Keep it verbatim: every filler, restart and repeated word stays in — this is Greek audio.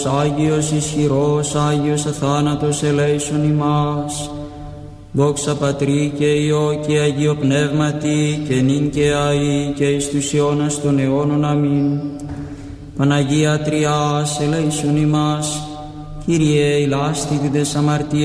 Άγιος ισχυρός, Άγιος αθάνατος, ελέησον ημάς. Δόξα Πατρί και Υιό και Αγίο Πνεύματι, και νυν και αεί και εις τους αιώνας των αιώνων. Αμήν. Παναγία Τριάς, ελέησον ημάς. Κύριε, ηλάσθητη τες αμαρτίες